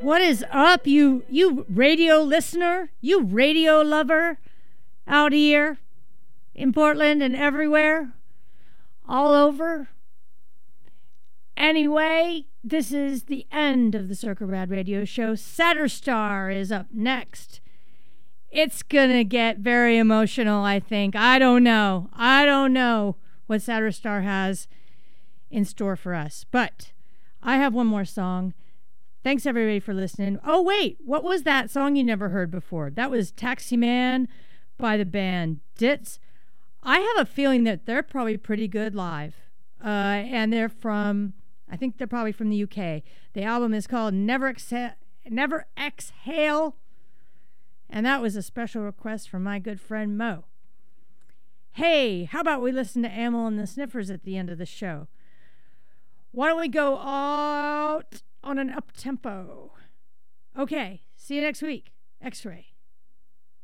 What is up, you radio listener, you radio lover out here in Portland and everywhere, all over? Anyway, this is the end of the Circa Rad Radio Show. Satterstar is up next. It's gonna get very emotional, I think. I don't know what Satterstar has in store for us, but I have one more song. Thanks, everybody, for listening. Oh, wait, what was that song you never heard before? That was Taxi Man by the band Ditz. I have a feeling that they're probably pretty good live. And they're I think they're probably from the UK. The album is called Never Exhale. And that was a special request from my good friend Mo. Hey, how about we listen to Amyl and the Sniffers at the end of the show? Why don't we go out on an up-tempo? Okay, see you next week. X-Ray.